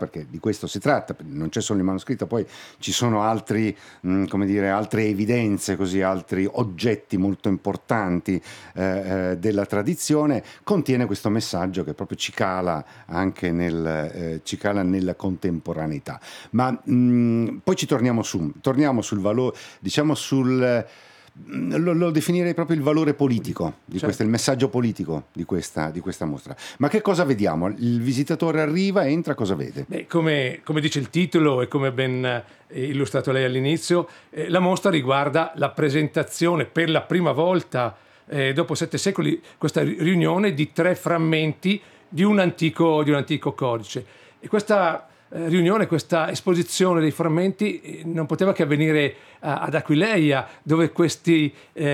perché di questo si tratta, non c'è solo il manoscritto, poi ci sono altri, altre evidenze, così, altri oggetti molto importanti della tradizione, contiene questo messaggio che proprio ci cala anche nella contemporaneità. Ma poi torniamo sul valore, diciamo lo definirei proprio il valore politico di questo, il messaggio politico di questa mostra. Ma che cosa vediamo? Il visitatore arriva, entra, cosa vede? Beh, come dice il titolo e come ben illustrato lei all'inizio, la mostra riguarda la presentazione per la prima volta dopo 7 secoli, questa riunione di 3 frammenti di un antico codice. E questa riunione, questa esposizione dei frammenti non poteva che avvenire ad Aquileia, dove questi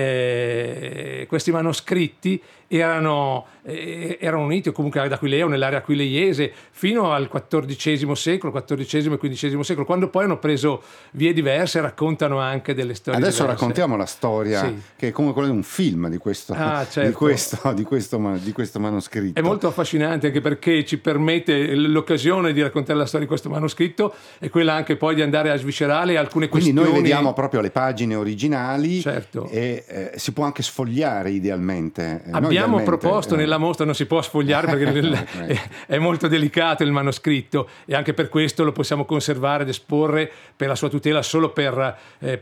manoscritti erano uniti, o comunque ad Aquileia o nell'area aquileiese, fino al XIV secolo, XIV e XV secolo, quando poi hanno preso vie diverse e raccontano anche delle storie Adesso diverse. Raccontiamo la storia, sì, che è come quella di un film di questo, certo. di questo manoscritto. È molto affascinante, anche perché ci permette l'occasione di raccontare la storia di questo manoscritto e quella anche poi di andare a sviscerare alcune questioni. Quindi noi vediamo proprio le pagine originali, certo, e si può anche sfogliare idealmente. Abbiamo proposto nella mostra, non si può sfogliare perché è molto delicato il manoscritto, e anche per questo lo possiamo conservare ed esporre per la sua tutela solo per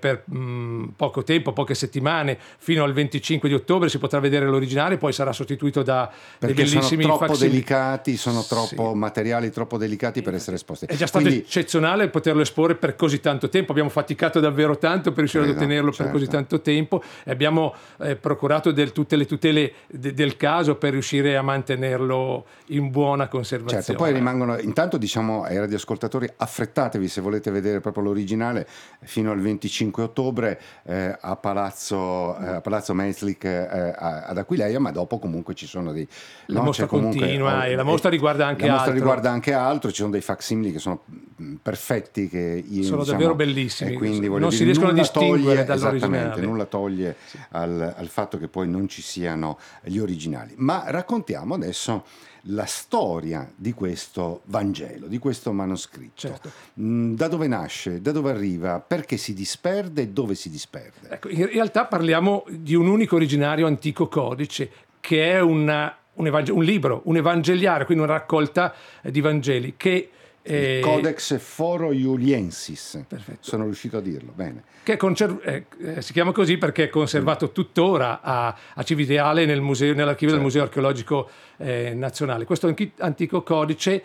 poco tempo, poche settimane, fino al 25 di ottobre si potrà vedere l'originale, poi sarà sostituito da dei bellissimi sono troppo facsimi. Delicati, sono troppo materiali troppo delicati per essere esposti. È già stato eccezionale poterlo esporre per così tanto tempo, abbiamo faticato davvero tanto per riuscire ad ottenerlo per così tanto tempo, e abbiamo procurato tutte le tutele del caso per riuscire a mantenerlo in buona conservazione. Certo, poi rimangono, intanto diciamo ai radioascoltatori, affrettatevi se volete vedere proprio l'originale fino al 25 ottobre a Palazzo Metzlich ad Aquileia, ma dopo comunque ci sono dei... La mostra continua e la mostra riguarda anche altro. La mostra riguarda anche altro, ci sono dei facsimili che sono perfetti, che sono davvero bellissimi, quindi non si riescono a distinguere dall'originale. Esattamente, nulla toglie al fatto che poi non ci siano gli originali. Ma raccontiamo adesso la storia di questo Vangelo, di questo manoscritto. Certo. Da dove nasce, da dove arriva, perché si disperde e dove si disperde? Ecco, in realtà parliamo di un unico originario antico codice, che è un libro, un evangeliario, quindi una raccolta di Vangeli, che il Codex Foro-Iuliensis. Perfetto. Sono riuscito a dirlo bene. Che si chiama così perché è conservato tuttora a Cividale nell'archivio del Museo Archeologico Nazionale. Questo antico codice,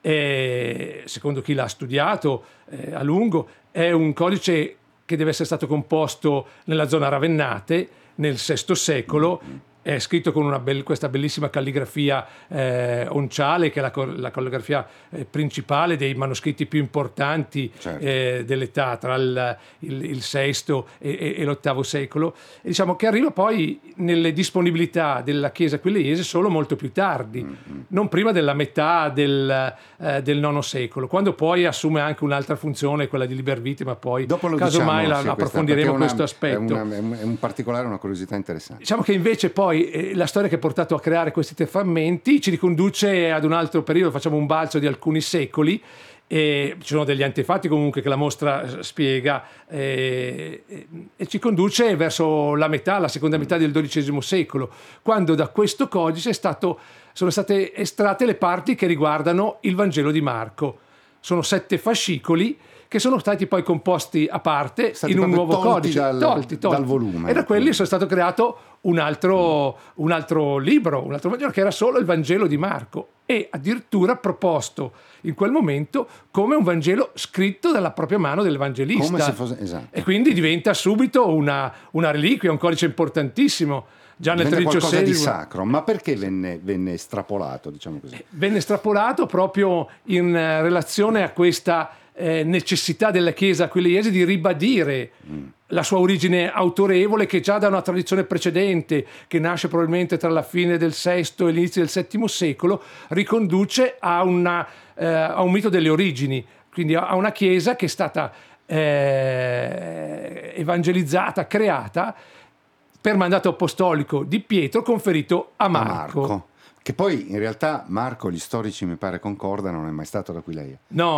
secondo chi l'ha studiato a lungo, è un codice che deve essere stato composto nella zona Ravennate nel VI secolo. È scritto con questa bellissima calligrafia onciale, che è la calligrafia principale dei manoscritti più importanti dell'età, tra il VI e l'VIII secolo. E diciamo che arriva poi nelle disponibilità della Chiesa aquileiese solo molto più tardi, non prima della metà del IX secolo, quando poi assume anche un'altra funzione, quella di liber vite, ma poi casomai approfondiremo questo aspetto. È un particolare, una curiosità interessante. Diciamo che invece poi la storia che ha portato a creare questi 3 frammenti ci riconduce ad un altro periodo, facciamo un balzo di alcuni secoli, e ci sono degli antefatti comunque che la mostra spiega, e ci conduce verso la seconda metà del XII secolo, quando da questo codice sono state estratte le parti che riguardano il Vangelo di Marco. Sono 7 fascicoli che sono stati poi composti a parte in un nuovo codice, tolti dal volume. E da quelli sono stato creato un altro libro, un altro Vangelo, che era solo il Vangelo di Marco, e addirittura proposto in quel momento come un Vangelo scritto dalla propria mano dell'evangelista. Come se fosse, esatto. E quindi diventa subito una reliquia, un codice importantissimo. Già nel XIII qualcosa secolo. Di sacro, ma perché venne estrapolato, diciamo così? Venne estrapolato proprio in relazione a questa necessità della Chiesa aquileiese di ribadire la sua origine autorevole, che già da una tradizione precedente, che nasce probabilmente tra la fine del VI e l'inizio del VII secolo, riconduce a un mito delle origini, quindi a una Chiesa che è stata evangelizzata, creata per mandato apostolico di Pietro, conferito a Marco. Che poi in realtà Marco, gli storici mi pare concordano, non è mai stato ad Aquileia. No,